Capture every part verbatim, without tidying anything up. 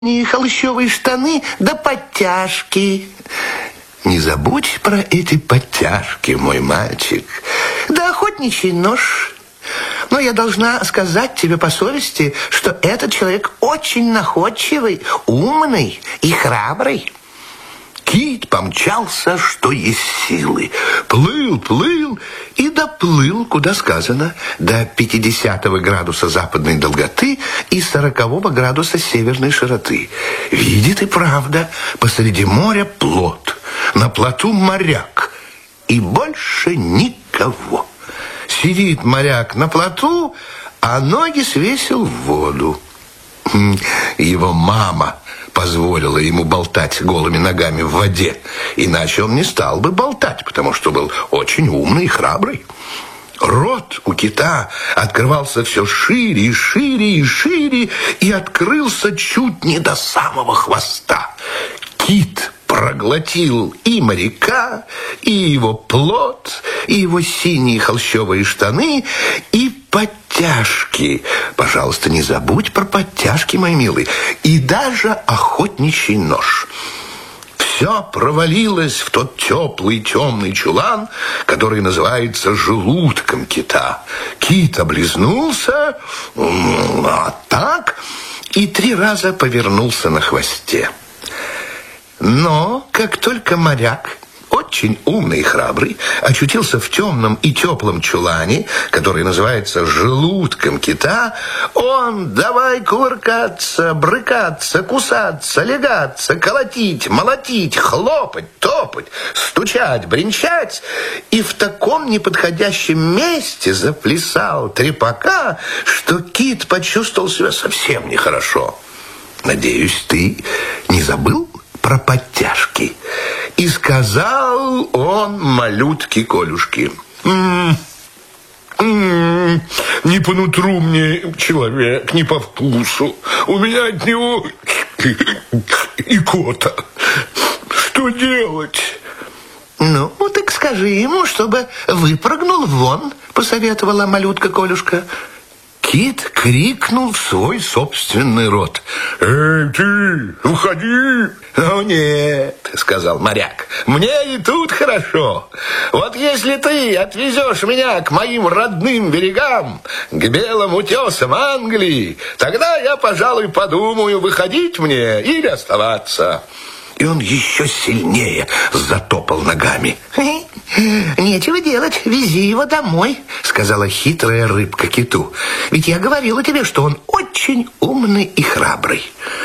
И холщовые штаны да подтяжки. Не забудь про эти подтяжки, мой мальчик. Да охотничий нож. Но я должна сказать тебе по совести, что этот человек очень находчивый, умный и храбрый. Кит помчался, что есть силы. Плыл, плыл и доплыл, куда сказано, до пятидесятого градуса западной долготы и сорокового градуса северной широты. Видит и правда, посреди моря плот, на плоту моряк, и больше никого. Сидит моряк на плоту, а ноги свесил в воду. Его мама позволила ему болтать голыми ногами в воде. Иначе он не стал бы болтать, потому что был очень умный и храбрый. Рот у кита открывался все шире и шире и шире, и открылся чуть не до самого хвоста. Кит проглотил и моряка, и его плот, и его синие холщовые штаны, и подтяжки. Пожалуйста, не забудь про подтяжки, мой милый, и даже охотничий нож. Все провалилось в тот теплый темный чулан, который называется желудком кита. Кит облизнулся, а так, и три раза повернулся на хвосте. Но как только моряк, очень умный и храбрый, очутился в темном и теплом чулане, который называется желудком кита, он давай кувыркаться, брыкаться, кусаться, лягаться, колотить, молотить, хлопать, топать, стучать, бренчать, и в таком неподходящем месте заплясал трепака, что кит почувствовал себя совсем нехорошо. Надеюсь, ты не забыл про подтяжки? И сказал он малютке Колюшке: М-м, м-м, не по нутру мне человек, не по вкусу. У меня от него икота. Что делать? Ну, так скажи ему, чтобы выпрыгнул вон, посоветовала малютка Колюшка. Кит крикнул в свой собственный рот: «Эй, ты, уходи!» «Ну нет», — сказал моряк, — «мне и тут хорошо. Вот если ты отвезешь меня к моим родным берегам, к белым утесам Англии, тогда я, пожалуй, подумаю, выходить мне или оставаться». И он еще сильнее затопал ногами. «Нечего делать, вези его домой», — сказала хитрая рыбка киту. «Ведь я говорила тебе, что он очень умный и храбрый».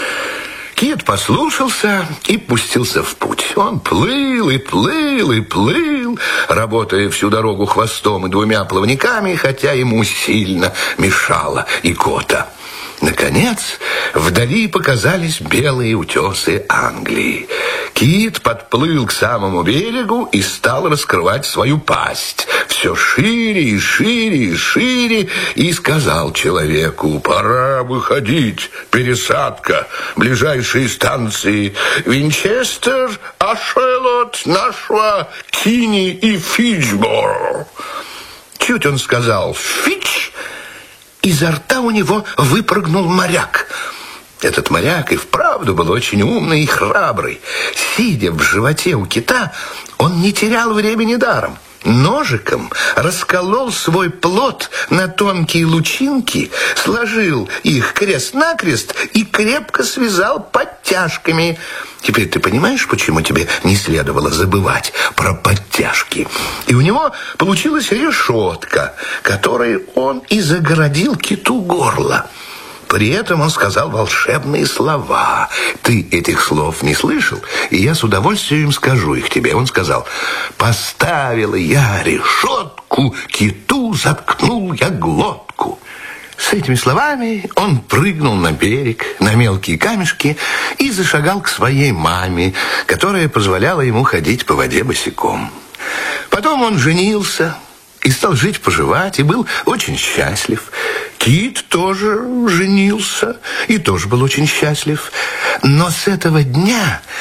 Кит послушался и пустился в путь. Он плыл и плыл и плыл, работая всю дорогу хвостом и двумя плавниками, хотя ему сильно мешала икота. Наконец, вдали показались белые утесы Англии. Кит подплыл к самому берегу и стал раскрывать свою пасть все шире и шире и шире, и сказал человеку: «Пора выходить, пересадка, ближайшие станции Винчестер, Ашелот, Нашва, Кини и Фичборо». Чуть он сказал «Фич», изо рта у него выпрыгнул моряк. Этот моряк и вправду был очень умный и храбрый. Сидя в животе у кита, он не терял времени даром. Ножиком расколол свой плот на тонкие лучинки, сложил их крест-накрест и крепко связал подтяжками. Теперь ты понимаешь, почему тебе не следовало забывать про подтяжки? И у него получилась решетка, которой он и загородил киту горло. При этом он сказал волшебные слова. Ты этих слов не слышал, и я с удовольствием скажу их тебе. Он сказал: «Поставила я решетку, киту заткнул я глотку». С этими словами он прыгнул на берег, на мелкие камешки, и зашагал к своей маме, которая позволяла ему ходить по воде босиком. Потом он женился и стал жить-поживать, и был очень счастлив. Кит тоже женился и тоже был очень счастлив. Но с этого дня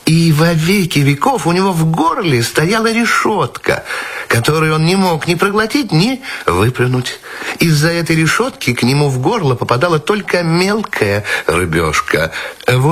И во веки веков у него в горле стояла решетка, которую он не мог ни проглотить, ни выплюнуть. Из-за этой решетки к нему в горло попадала только мелкая рыбешка.